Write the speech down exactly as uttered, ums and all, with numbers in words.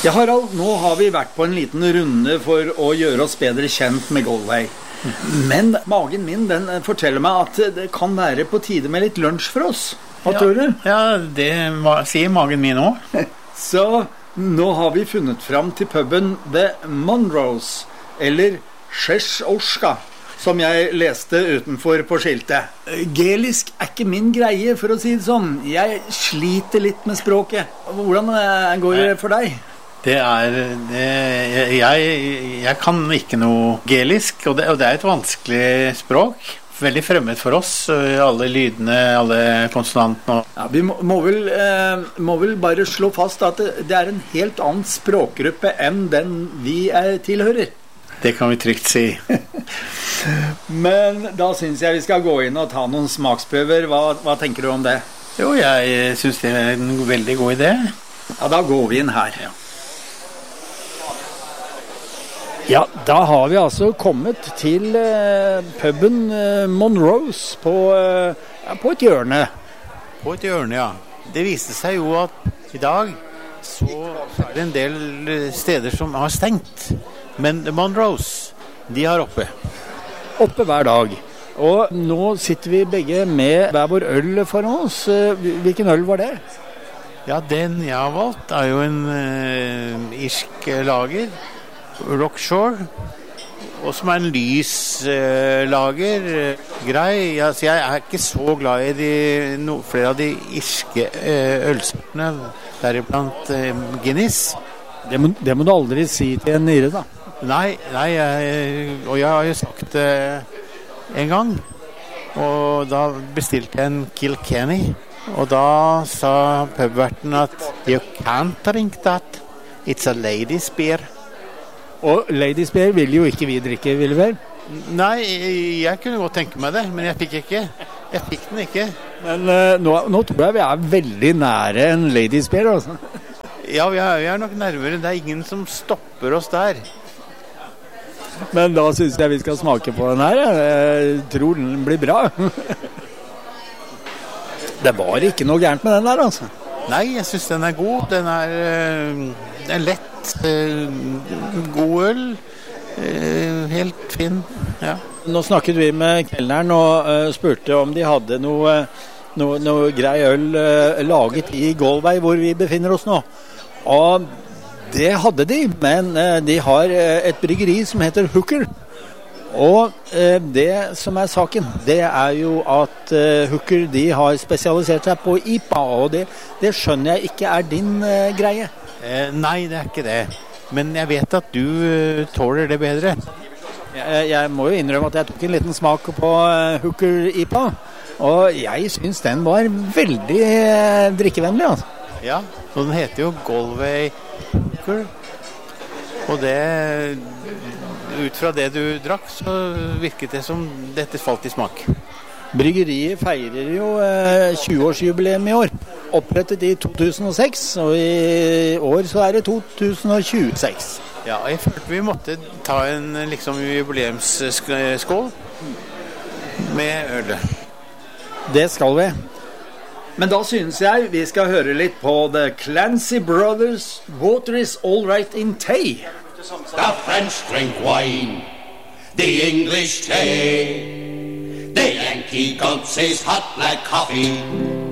Ja, Harald, nå har vi vært på en liten runde for å gjøre oss bedre kjent med Galway. Men magen min, den forteller meg at det kan være på tide med litt lunsj for oss. Hva ja, tror du? Ja, det sier magen min også. Så nå har vi funnet fram til puben The Monrose, eller Szeszorska, som jeg leste utenfor på skiltet. Gelisk er ikke min greie, for å si det sånn. Jeg sliter litt med språket. Hvordan går det for deg? Det er det, jeg, jeg kan ikke noe gelisk, og det, og det er et vanskelig språk. Veldig fremmed for oss, alle lydene, alle konsonantene. Ja, vi må, må, vel, eh, må vel bare slå fast at det, det er en helt annen språkgruppe enn den vi er, tilhører. Det kan vi trygt si. Men da synes jeg vi skal gå inn og ta noen smaksprøver. Hva, hva tenker du om det? Jo, jeg synes det er en veldig god idé. Ja, da går vi inn her. Ja. Ja, da har vi altså kommet til eh, puben eh, Monrose på, eh, ja, på et hjørne. På et hjørne, ja. Det viste seg jo at i dag så er det en del steder som har stengt. Men Monrose, de har oppe. Oppe hver dag. Og nå sitter vi begge med hver vår øl foran oss. Hvilken øl var det? Ja, den jeg har valgt er jo en uh, irsk lager. Rockshore, og som er en lys uh, lager, uh, grei. Altså, jeg er ikke så glad i de, no, flere av de irske uh, ølsortene, deriblant uh, Guinness. Det må, det må du aldri si til en nyre, da. Nei, nei jeg, og jeg har jo sagt det uh, en gang, og da bestilte jeg en Kilkenny, og da sa pubverten at you can't drink that, it's a ladies beer. Og Ladies Beer vil jo ikke vi drikke, vil vel? Nei, jeg kunne godt tenke meg det, men jeg fikk ikke. Jeg fikk den ikke. Men uh, nå, nå tror jeg vi er veldig nære en Ladies Beer, altså. Ja, vi er, vi er nok nærmere. Det er ingen som stopper oss der. Men da synes jeg vi skal smake på den her. Jeg tror den blir bra. Det var ikke noe gærent med den der, altså. Nei, jeg synes den er god. Den er, den er lett. God øl, helt fin, ja. Nå snakket vi med kelneren og uh, spurte om de hadde noe, noe, noe grei øl uh, laget i Galway, hvor vi befinner oss nå. Og det hadde de, men uh, de har uh, et bryggeri som heter Hooker. Og uh, det som er saken, det er jo at uh, Hooker, de har spesialisert seg på I P A, og det, det skjønner jeg ikke er din uh, greie. Eh, nei, det er ikke det. Men jeg vet at du uh, tåler det bedre. Jeg, jeg må jo innrømme at jeg tok en liten smak på uh, Hooker I P A, og jeg synes den var veldig uh, drikkevennlig, altså. Ja, og den heter jo Galway Hooker, og det, ut fra det du drakk, så virket det som dette falt i smak. Bryggeriet feirer jo eh, tjue-årsjubileum i år. Opprettet i to tusen og seks, og i år så er det to tusen og tjueseks. Ja, jeg følte vi måtte ta en liksom jubileumsskål med øl. Det skal vi. Men da synes jeg vi skal høre litt på The Clancy Brothers, Water is all right in Tay. The French drink wine, the English tea, the Yankee gulps his hot black coffee.